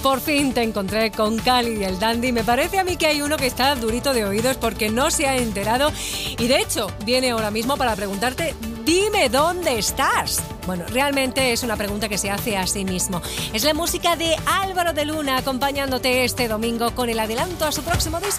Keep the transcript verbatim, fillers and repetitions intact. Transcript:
Por fin te encontré con Cali y el Dandy. Me parece a mí que hay uno que está durito de oídos porque no se ha enterado y de hecho viene ahora mismo para preguntarte: dime dónde estás. Bueno, realmente es una pregunta que se hace a sí mismo. Es la música de Álvaro de Luna acompañándote este domingo con el adelanto a su próximo disco.